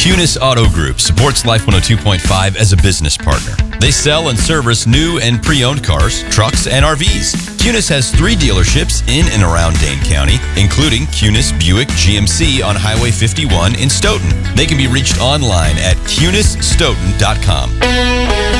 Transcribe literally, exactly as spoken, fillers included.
Cunis Auto Group supports Life one oh two point five as a business partner. They sell and service new and pre-owned cars, trucks, and R Vs. Cunis has three dealerships in and around Dane County, including Cunis Buick G M C on Highway fifty-one in Stoughton. They can be reached online at cunis stoughton dot com.